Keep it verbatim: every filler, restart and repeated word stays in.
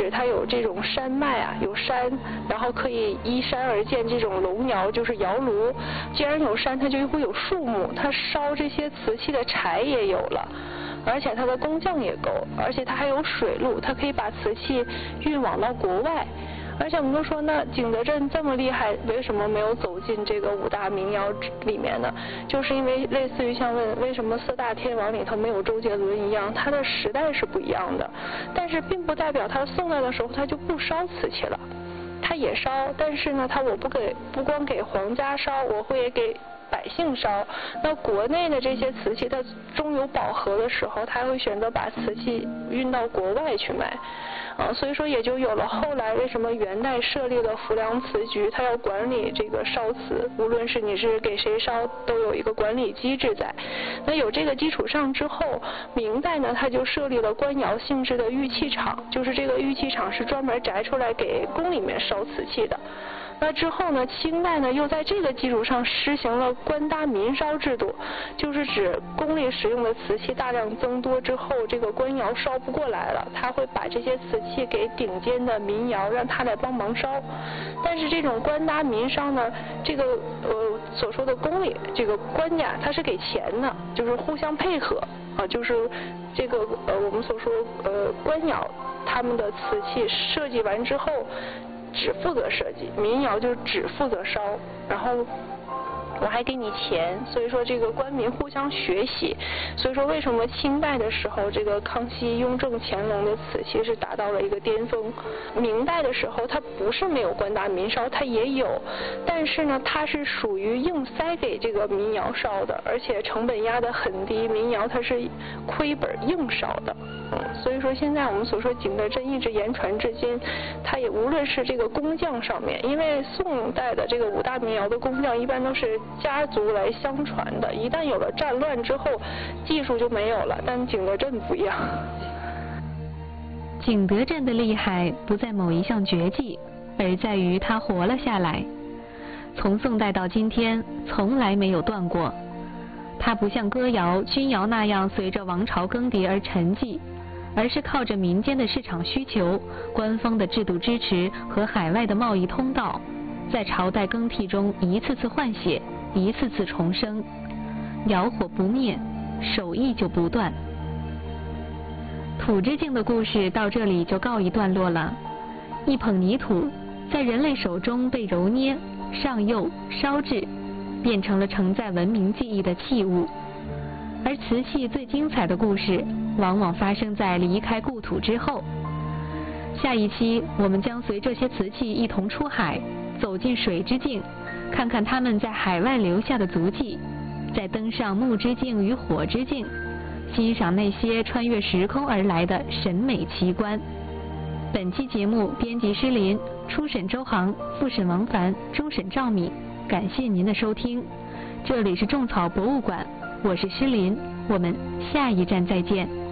止它有这种山脉啊，有山，然后可以依山而建这种龙窑，就是窑炉。既然有山，它就会有树木，它烧这些瓷器的柴也有了。而且它的工匠也够，而且它还有水路，它可以把瓷器运往到国外。而且我们都说，那景德镇这么厉害，为什么没有走进这个五大名窑里面呢？就是因为类似于像问为什么四大天王里头没有周杰伦一样，它的时代是不一样的，但是并不代表它宋代的时候它就不烧瓷器了，它也烧，但是呢，它我不给不光给皇家烧，我会也给百姓烧。那国内的这些瓷器它终有饱和的时候，它会选择把瓷器运到国外去卖啊，所以说也就有了后来为什么元代设立了浮梁瓷局，它要管理这个烧瓷，无论是你是给谁烧都有一个管理机制在。那有这个基础上之后，明代呢它就设立了官窑性质的玉器厂，就是这个玉器厂是专门摘出来给宫里面烧瓷器的。那之后呢，清代呢又在这个基础上施行了官搭民烧制度，就是指宫里使用的瓷器大量增多之后，这个官窑烧不过来了，他会把这些瓷器给顶尖的民窑，让他来帮忙烧。但是这种官搭民烧呢，这个呃所说的宫里这个官家他是给钱的，就是互相配合啊，就是这个呃我们所说呃官窑他们的瓷器设计完之后，只负责设计，民窑就只负责烧，然后我还给你钱，所以说这个官民互相学习。所以说为什么清代的时候这个康熙、雍正、乾隆的瓷器是达到了一个巅峰，明代的时候它不是没有官搭民烧，它也有，但是呢它是属于硬塞给这个民窑烧的，而且成本压得很低，民窑它是亏本硬烧的。嗯，所以说现在我们所说景德镇一直言传至今，它也无论是这个工匠上面，因为宋代的这个五大名窑的工匠一般都是家族来相传的，一旦有了战乱之后，技术就没有了，但景德镇不一样。 景德镇的厉害不在某一项绝技，而在于它活了下来，从宋代到今天从来没有断过。它不像歌谣、军谣那样随着王朝更迭而沉寂，而是靠着民间的市场需求、官方的制度支持和海外的贸易通道，在朝代更替中一次次换血，一次次重生。窑火不灭，手艺就不断。土之境的故事到这里就告一段落了。一捧泥土在人类手中被揉捏、上釉、烧制，变成了承载文明记忆的器物。而瓷器最精彩的故事往往发生在离开故土之后。下一期我们将随这些瓷器一同出海，走进水之境，看看他们在海外留下的足迹，再登上木之境与火之境，欣赏那些穿越时空而来的审美奇观。本期节目编辑施林，初审周航，复审王凡，终审赵敏。感谢您的收听，这里是种草博物馆，我是施林，我们下一站再见。